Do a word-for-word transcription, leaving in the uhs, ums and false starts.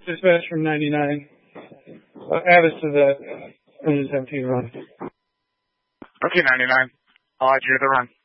dispatch from ninety-nine. Uh, add us to the uh, N S M T run. Okay, ninety-nine. I'll add you to the run.